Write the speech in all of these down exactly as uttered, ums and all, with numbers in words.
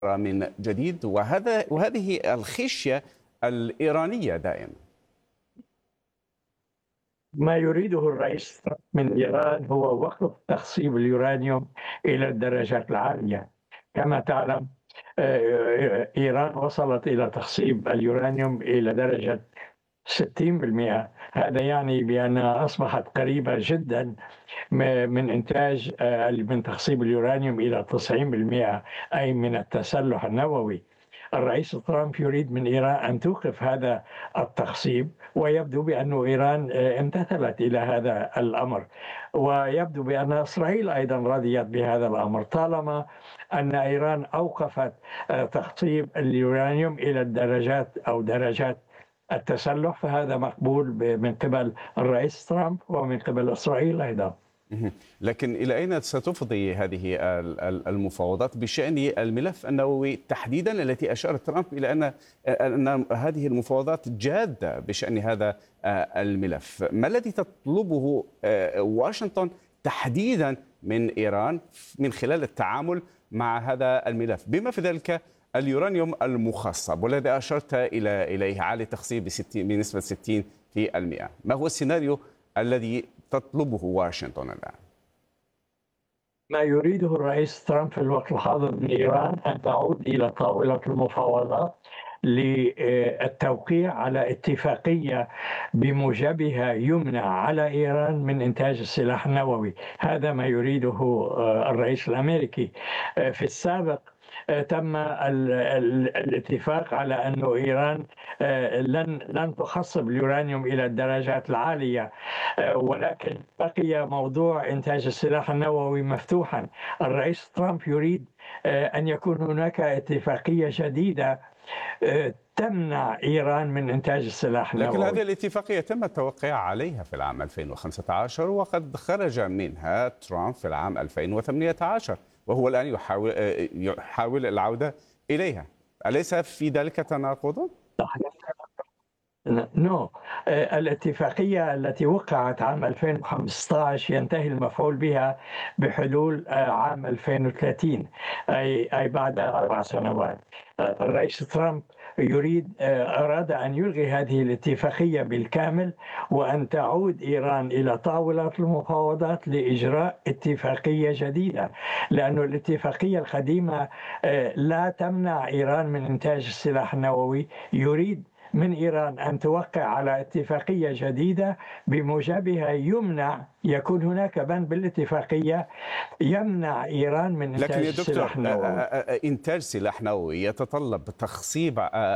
من جديد، وهذا وهذه الخشية الإيرانية دائما. ما يريده الرئيس من إيران هو وقف تخصيب اليورانيوم إلى الدرجات العالية. كما تعلم إيران وصلت إلى تخصيب اليورانيوم إلى درجة ستين بالمئة. هذا يعني بأنها أصبحت قريبة جدا من إنتاج من تخصيب اليورانيوم إلى تسعين بالمئة، أي من التسلح النووي. الرئيس ترامب يريد من إيران أن توقف هذا التخصيب، ويبدو بأن إيران امتثلت إلى هذا الأمر، ويبدو بأن إسرائيل أيضا رضيت بهذا الأمر طالما أن إيران أوقفت تخصيب اليورانيوم إلى الدرجات أو درجات التسلح، فهذا مقبول من قبل الرئيس ترامب ومن قبل إسرائيل أيضا. لكن إلى أين ستفضي هذه المفاوضات بشأن الملف النووي تحديدا، التي أشار ترامب إلى أن أن هذه المفاوضات جادة بشأن هذا الملف؟ ما الذي تطلبه واشنطن تحديدا من إيران من خلال التعامل مع هذا الملف، بما في ذلك اليورانيوم المخصب والذي أشرت إلى إليه عالي التخصيب بنسبة ستين بالمئة؟ ما هو السيناريو الذي تطلبه واشنطن الآن؟ ما يريده الرئيس ترامب في الوقت الحاضر من إيران أن تعود إلى طاولة المفاوضات للتوقيع على اتفاقية بموجبها يمنع على إيران من إنتاج السلاح النووي. هذا ما يريده الرئيس الأمريكي. في السابق تم الاتفاق على أن إيران لن لن تخصب اليورانيوم إلى الدرجات العالية، ولكن بقي موضوع إنتاج السلاح النووي مفتوحا. الرئيس ترامب يريد أن يكون هناك اتفاقية جديدة تمنع إيران من إنتاج السلاح النووي. لكن هذه الاتفاقية تم التوقيع عليها في العام ألفين وخمسة عشر، وقد خرج منها ترامب في العام ألفين وثمانية عشر، وهو الآن يحاول يحاول العودة إليها. أليس في ذلك تناقض؟ نو no. الاتفاقية التي وقعت عام ألفين وخمسة عشر ينتهي المفعول بها بحلول عام ألفين وثلاثين، أي أي بعد أربع سنوات. الرئيس ترامب يريد أراد أن يلغي هذه الاتفاقية بالكامل، وأن تعود إيران إلى طاولة المفاوضات لإجراء اتفاقية جديدة، لأن الاتفاقية القديمة لا تمنع إيران من إنتاج السلاح النووي. يريد من إيران أن توقع على اتفاقية جديدة بموجبها يمنع يكون هناك بند بالاتفاقية يمنع إيران من إنتاج لكن يا دكتور السلاح النووي. إنتاج سلاح نووي يتطلب تخصيب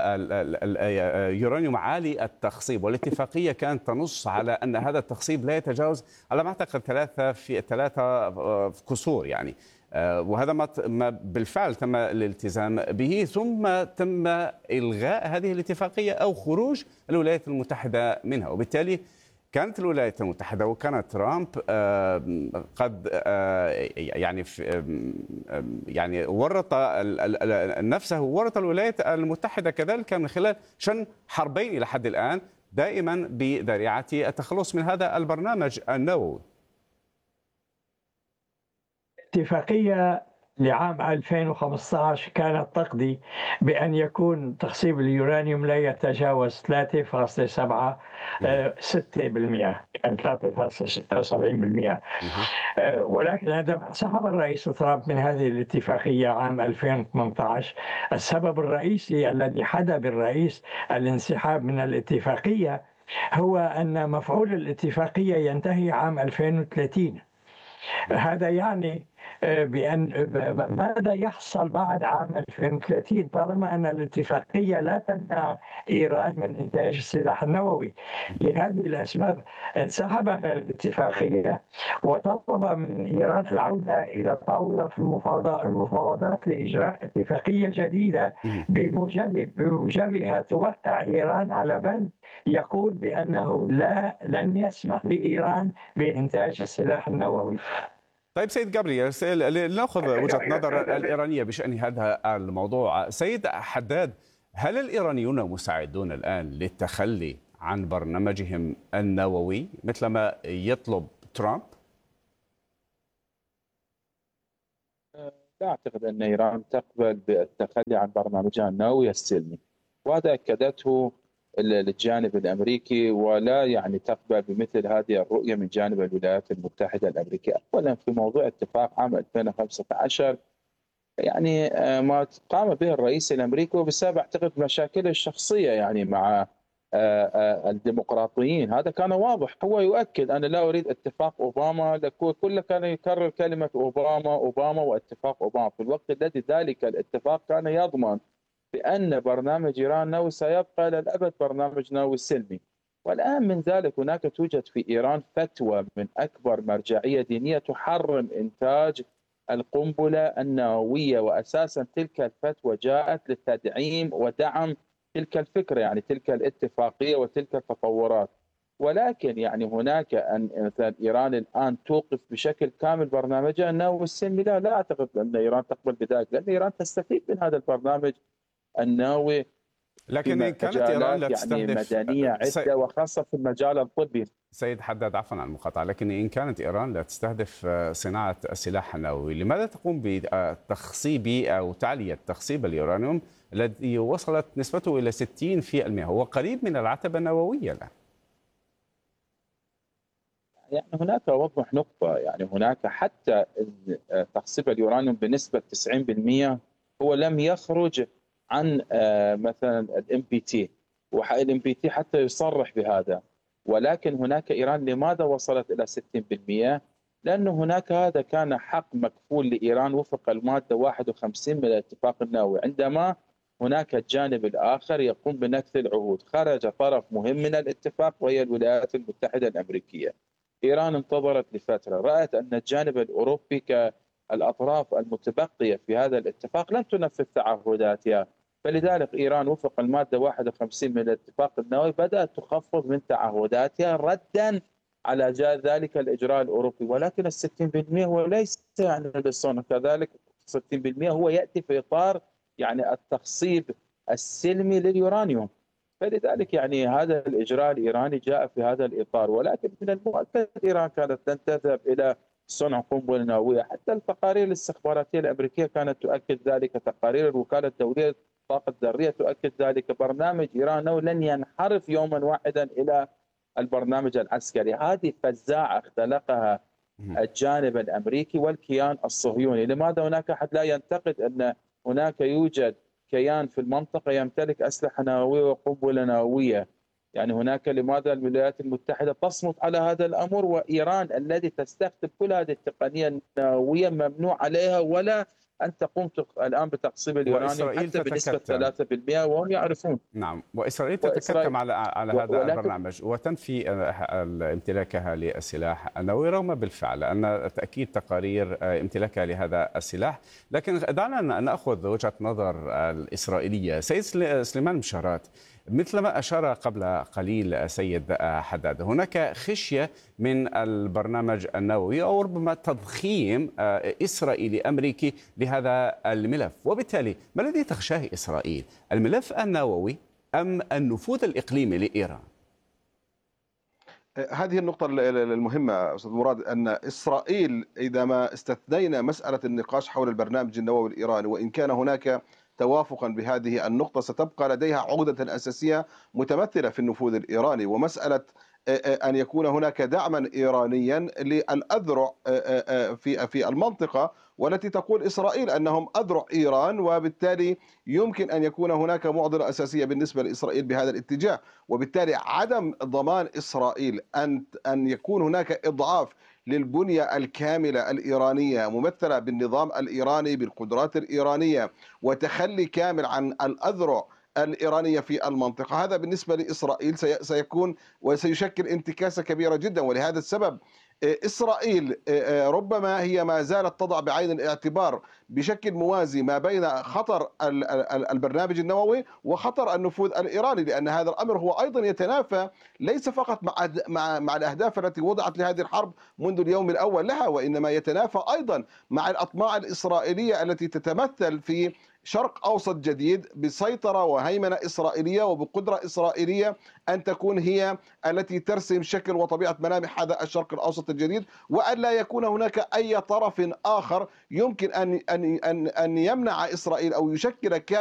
اليورانيوم عالي التخصيب، والاتفاقية كانت تنص على أن هذا التخصيب لا يتجاوز على ما أعتقد ثلاثة في ثلاثة كسور يعني، وهذا ما بالفعل تم الالتزام به، ثم تم إلغاء هذه الاتفاقية أو خروج الولايات المتحدة منها. وبالتالي كانت الولايات المتحدة وكان ترامب قد يعني يعني ورط نفسه ورط الولايات المتحدة كذلك من خلال شن حربين إلى حد الآن دائما بذريعة التخلص من هذا البرنامج النووي. اتفاقية لعام ألفين وخمسة عشر كانت تقضي بأن يكون تخصيب اليورانيوم لا يتجاوز ثلاثة فاصلة سبعة ستة بالمئة، يعني ثلاثة فاصلة ستة وسبعين بالمئة. ولكن عندما سحب الرئيس ترامب من هذه الاتفاقية عام ألفين وثمانية عشر، السبب الرئيسي الذي حدا بالرئيس الانسحاب من الاتفاقية هو أن مفعول الاتفاقية ينتهي عام ألفين وثلاثين. هذا يعني بأن ماذا يحصل بعد عام ألفين وثلاثين طالما أن الاتفاقية لا تمنع إيران من إنتاج السلاح النووي. لهذه الأسباب انسحب من الاتفاقية وطلب من إيران العودة إلى طاولة المفاوضات لإجراء اتفاقية جديدة بموجب بموجبها توقع إيران على بند يقول بأنه لا لن يسمح لإيران بإنتاج السلاح النووي. طيب سيد جابرييل، لنأخذ وجهة نظر الإيرانية بشأن هذا الموضوع. سيد حداد، هل الإيرانيون مستعدون الآن للتخلي عن برنامجهم النووي مثل ما يطلب ترامب؟ لا أعتقد أن إيران تقبل بالتخلي عن برنامجها النووي السلمي، وهذا أكدته الجانب الأمريكي، ولا يعني تقبل بمثل هذه الرؤية من جانب الولايات المتحدة الأمريكية. أولا في موضوع اتفاق عام ألفين وخمسة عشر، يعني آه، ما قام به الرئيس الأمريكي وبسبب أعتقد مشاكله الشخصية يعني مع آه، آه، الديمقراطيين، هذا كان واضح. هو يؤكد أنا لا أريد اتفاق أوباما، كله كان يكرر كلمة أوباما أوباما واتفاق أوباما، في الوقت الذي ذلك الاتفاق كان يضمن بأن برنامج إيران نووي سيبقى للأبد برنامج نووي سلمي. والآن من ذلك هناك توجد في إيران فتوى من أكبر مرجعية دينية تحرم إنتاج القنبلة النووية، وأساسا تلك الفتوى جاءت لتدعيم ودعم تلك الفكرة، يعني تلك الاتفاقية وتلك التطورات. ولكن يعني هناك أن مثلا إيران الآن توقف بشكل كامل برنامجها النووي السلمي، لا لا أعتقد أن إيران تقبل بذلك، لأن إيران تستفيد من هذا البرنامج النووي في لكن إن كانت إيران مجالات لا يعني تستهدف مدنية سي... عدة، وخاصة في المجال الطبي. سيد حداد، عفوا عن المقاطعة، لكن إن كانت إيران لا تستهدف صناعة السلاح النووي، لماذا تقوم بتخصيب أو تعلية تخصيب اليورانيوم الذي وصلت نسبته إلى ستين بالمئة؟ هو قريب من العتبة النووية الآن. يعني هناك أوضح نقطة، يعني هناك حتى تخصيب اليورانيوم بنسبة تسعين بالمئة هو لم يخرج عن مثلا الام بي تي، والام بي تي حتى يصرح بهذا. ولكن هناك إيران لماذا وصلت إلى ستين بالمئة؟ لأن هناك هذا كان حق مكفول لإيران وفق المادة واحد وخمسين من الاتفاق النووي، عندما هناك الجانب الآخر يقوم بنكث العهود. خرج طرف مهم من الاتفاق وهي الولايات المتحدة الأمريكية. إيران انتظرت لفترة، رأت أن الجانب الأوروبي كالأطراف المتبقية في هذا الاتفاق لم تنفذ تعهداتها، فلذلك إيران وفق المادة واحد وخمسين من الاتفاق النووي بدأت تخفض من تعهداتها ردا على ذلك الإجراء الأوروبي. ولكن الستين بالمئة هو ليس يعني للصنع كذلك، ستين بالمئة هو يأتي في إطار يعني التخصيب السلمي لليورانيوم، فلذلك يعني هذا الإجراء الإيراني جاء في هذا الإطار. ولكن من المؤكد إيران كانت لن تذهب إلى صنع قنبلة نووية، حتى التقارير الاستخباراتية الأمريكية كانت تؤكد ذلك، تقارير الوكالة الدولية للطاقة الذرية تؤكد ذلك. برنامج إيران نووي لن ينحرف يوما واحدا إلى البرنامج العسكري. هذه فزاعة اختلقها الجانب الأمريكي والكيان الصهيوني. لماذا هناك أحد لا ينتقد أن هناك يوجد كيان في المنطقة يمتلك أسلحة نووية وقنبلة نووية؟ يعني هناك لماذا الولايات المتحدة تصمت على هذا الأمر، وإيران الذي تستخدم كل هذه التقنية النووية ممنوع عليها ولا أن تقوم الآن بتقصيب اليورانيوم حتى بنسبة ثلاثة بالمئة وهم يعرفون. نعم، وإسرائيل تتكتم على على هذا البرنامج وتنفي امتلاكها للسلاح النووي، رغم بالفعل أن تأكيد تقارير امتلاكها لهذا السلاح. لكن دعنا نأخذ وجهة نظر الإسرائيلية. سيد سليمان مشارات، مثلما أشار قبل قليل سيد حداد، هناك خشية من البرنامج النووي أو ربما تضخيم إسرائيلي أمريكي لهذا الملف، وبالتالي ما الذي تخشاه إسرائيل؟ الملف النووي أم النفوذ الإقليمي لإيران؟ هذه النقطة المهمة أستاذ مراد، أن إسرائيل إذا ما استثنينا مسألة النقاش حول البرنامج النووي الإيراني، وإن كان هناك توافقا بهذه النقطة، ستبقى لديها عقدة أساسية متمثلة في النفوذ الإيراني، ومسألة أن يكون هناك دعما إيرانيا للأذرع في في المنطقة، والتي تقول إسرائيل أنهم أذرع إيران، وبالتالي يمكن أن يكون هناك معضلة أساسية بالنسبة لإسرائيل بهذا الاتجاه. وبالتالي عدم ضمان إسرائيل أن أن يكون هناك إضعاف للبنية الكاملة الإيرانية ممثلة بالنظام الإيراني بالقدرات الإيرانية، وتخلي كامل عن الأذرع الإيرانية في المنطقة، هذا بالنسبة لإسرائيل سيكون وسيشكل انتكاسة كبيرة جدا. ولهذا السبب إسرائيل ربما هي ما زالت تضع بعين الاعتبار بشكل موازي ما بين خطر البرنامج النووي وخطر النفوذ الإيراني، لأن هذا الأمر هو أيضا يتنافى ليس فقط مع مع مع الأهداف التي وضعت لهذه الحرب منذ اليوم الأول لها، وإنما يتنافى أيضا مع الأطماع الإسرائيلية التي تتمثل في شرق أوسط جديد بسيطرة وهيمنة إسرائيلية وبقدرة إسرائيلية أن تكون هي التي ترسم شكل وطبيعة ملامح هذا الشرق الأوسط الجديد، وأن لا يكون هناك أي طرف آخر يمكن أن أن أن أن يمنع إسرائيل أو يشكل